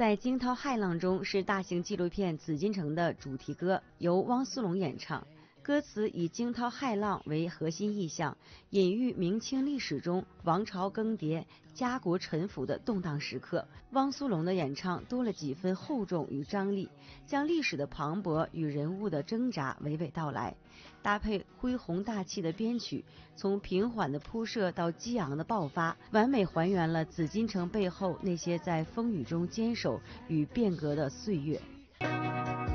在惊涛骇浪中是大型纪录片《紫禁城》的主题歌，由汪苏泷演唱。歌词以惊涛骇浪为核心意象，隐喻明清历史中王朝更迭、家国沉浮的动荡时刻。汪苏泷的演唱多了几分厚重与张力，将历史的磅礴与人物的挣扎娓娓道来，搭配恢宏大气的编曲，从平缓的铺设到激昂的爆发，完美还原了紫禁城背后那些在风雨中坚守与变革的岁月。